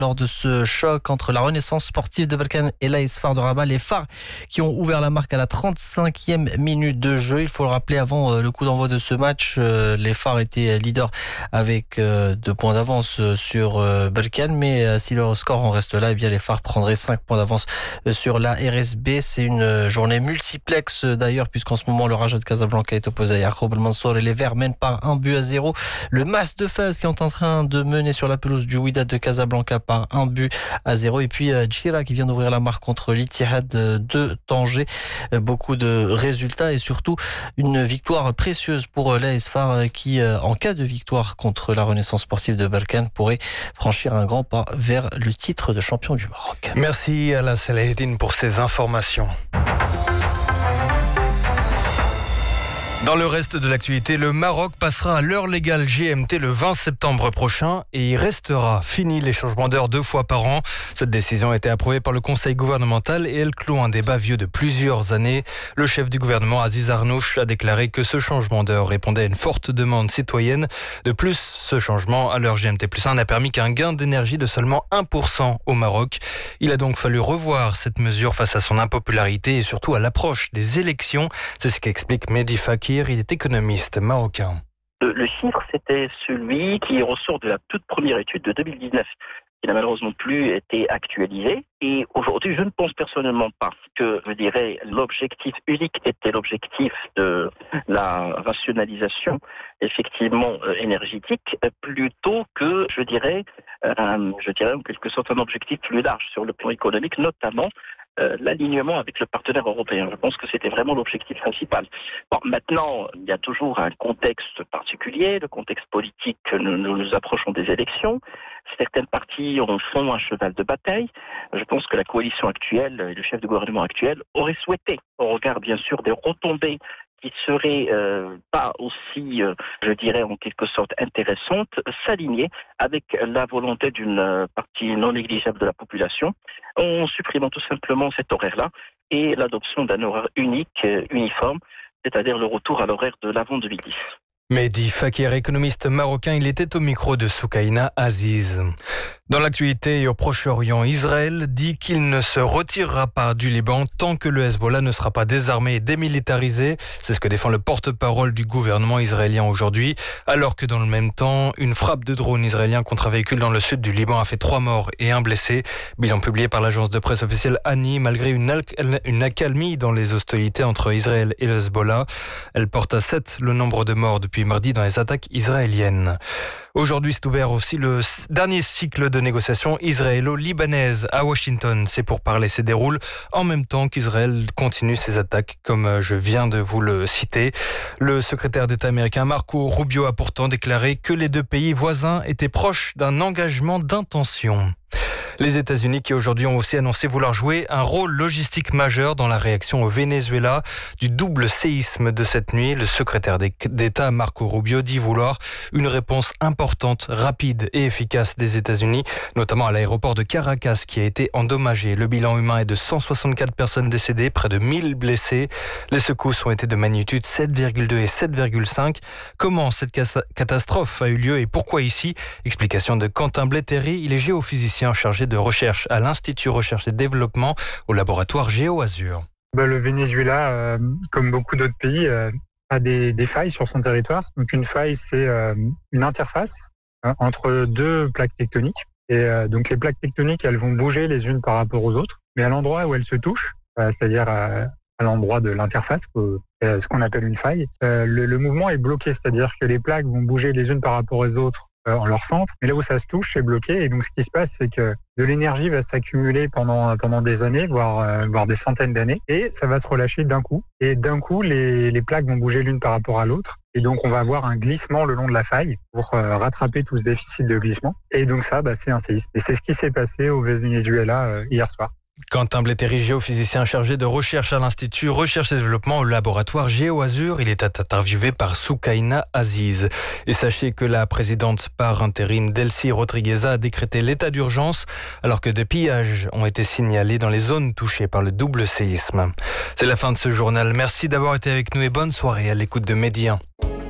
lors de ce choc entre la Renaissance sportive de Berkane et l'AS FAR de Rabat. Les FAR qui ont ouvert la marque à la 35e minute de jeu. Il faut le rappeler, avant le coup d'envoi de ce match, les FAR étaient leaders avec 2 points d'avance sur Berkane. Mais si le score en reste là, eh bien les FAR prendraient 5 points d'avance sur la RSB. C'est une journée multiplexe d'ailleurs, puisqu'en ce moment le Raja de Casablanca est opposé à Yacoub El Mansour et les Verts mènent par 1-0. Le Mas de Fès qui est en train de mener sur la pelouse du Wydad de Casablanca par 1-0. Et puis Djira qui vient d'ouvrir la marque contre l'Ittihad de Tanger. Beaucoup de résultats et surtout une victoire précieuse pour l'AS FAR qui, en cas de victoire contre la Renaissance sportive de Berkane, pourrait franchir un grand pas vers le titre de champion du Maroc. Merci Ala Salahedine pour ces informations. Dans le reste de l'actualité, le Maroc passera à l'heure légale GMT le 20 septembre prochain et y restera. Fini les changements d'heure 2 fois par an. Cette décision a été approuvée par le Conseil gouvernemental et elle clôt un débat vieux de plusieurs années. Le chef du gouvernement, Aziz Arnouch, a déclaré que ce changement d'heure répondait à une forte demande citoyenne. De plus, ce changement à l'heure GMT+1 n'a permis qu'un gain d'énergie de seulement 1% au Maroc. Il a donc fallu revoir cette mesure face à son impopularité et surtout à l'approche des élections. C'est ce qu'explique Mehdi Fakir. Il est économiste marocain. Le chiffre, c'était celui qui ressort de la toute première étude de 2019, qui n'a malheureusement plus été actualisé. Et aujourd'hui, je ne pense personnellement pas que, l'objectif unique était l'objectif de la rationalisation, effectivement, énergétique, plutôt que, en quelque sorte, un objectif plus large sur le plan économique, notamment l'alignement avec le partenaire européen. Je pense que c'était vraiment l'objectif principal. Bon, maintenant, il y a toujours un contexte particulier, le contexte politique que nous approchons des élections. Certaines parties en font un cheval de bataille. Je pense que la coalition actuelle et le chef de gouvernement actuel auraient souhaité, au regard bien sûr des retombées qui seraient pas aussi, en quelque sorte intéressante, s'aligner avec la volonté d'une partie non négligeable de la population, en supprimant tout simplement cet horaire-là et l'adoption d'un horaire unique, uniforme, c'est-à-dire le retour à l'horaire de l'avant 2010. Mehdi Fakir, économiste marocain, il était au micro de Soukaina Aziz. Dans l'actualité et au Proche-Orient, Israël dit qu'il ne se retirera pas du Liban tant que le Hezbollah ne sera pas désarmé et démilitarisé. C'est ce que défend le porte-parole du gouvernement israélien aujourd'hui. Alors que dans le même temps, une frappe de drone israélien contre un véhicule dans le sud du Liban a fait 3 morts et 1 blessé. Bilan publié par l'agence de presse officielle ANI, malgré une accalmie dans les hostilités entre Israël et le Hezbollah. Elle porte à 7 le nombre de morts depuis mardi dans les attaques israéliennes. Aujourd'hui, c'est ouvert aussi le dernier cycle de négociations israélo-libanaises à Washington. Ces pourparlers se déroulent en même temps qu'Israël continue ses attaques, comme je viens de vous le citer. Le secrétaire d'État américain Marco Rubio a pourtant déclaré que les 2 pays voisins étaient proches d'un engagement d'intention. Les États-Unis qui aujourd'hui ont aussi annoncé vouloir jouer un rôle logistique majeur dans la réaction au Venezuela du double séisme de cette nuit. Le secrétaire d'État Marco Rubio dit vouloir une réponse importante, rapide et efficace des États-Unis, notamment à l'aéroport de Caracas qui a été endommagé. Le bilan humain est de 164 personnes décédées, près de 1000 blessés. Les secousses ont été de magnitude 7,2 et 7,5. Comment cette catastrophe a eu lieu et pourquoi ici? Explication de Quentin Blettéry, il est géophysicien chargé de recherche à l'Institut Recherche et Développement au laboratoire GeoAzur. Le Venezuela, comme beaucoup d'autres pays, a des failles sur son territoire. Donc une faille, c'est une interface entre 2 plaques tectoniques. Et donc les plaques tectoniques, elles vont bouger les unes par rapport aux autres. Mais à l'endroit où elles se touchent, c'est-à-dire à l'endroit de l'interface, ce qu'on appelle une faille, le mouvement est bloqué. C'est-à-dire que les plaques vont bouger les unes par rapport aux autres en leur centre, mais là où ça se touche, c'est bloqué. Et donc, ce qui se passe, c'est que de l'énergie va s'accumuler pendant des années, voire des centaines d'années, et ça va se relâcher d'un coup. Et d'un coup, les plaques vont bouger l'une par rapport à l'autre. Et donc, on va avoir un glissement le long de la faille pour rattraper tout ce déficit de glissement. Et donc ça, c'est un séisme. Et c'est ce qui s'est passé au Venezuela hier soir. Quentin Blettéry, géophysicien chargé de recherche à l'Institut Recherche et Développement au laboratoire GeoAzur. Il est interviewé par Soukaina Aziz. Et sachez que la présidente par intérim Delcy Rodriguez a décrété l'état d'urgence alors que des pillages ont été signalés dans les zones touchées par le double séisme. C'est la fin de ce journal. Merci d'avoir été avec nous et bonne soirée à l'écoute de Média 1.